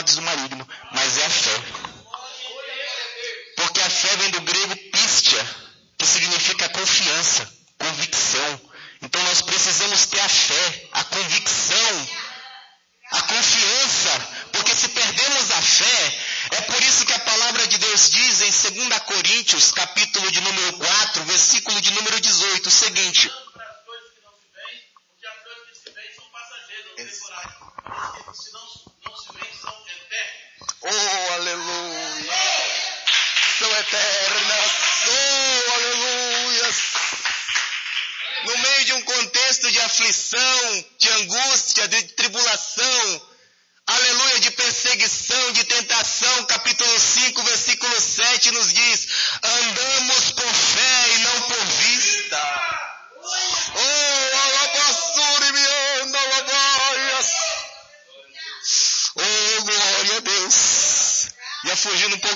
principados do maligno, mas é a fé. Porque a fé vem do grego pistia, que significa confiança, convicção. Então nós precisamos ter a fé, a convicção, a confiança, porque se perdemos a fé, é por isso que a palavra de Deus diz em 2 Coríntios, capítulo de número 4, versículo de número 18, o seguinte: oh, aleluia! São eternas, oh, aleluia! No meio de um contexto de aflição, de angústia, de tribulação, aleluia, de perseguição, de tentação, capítulo 5, versículo 7 nos diz: andamos por fé e não por vista. Oh, alabassuri me anda, alabaias. Oh, glória a Deus. Ia fugindo um pouco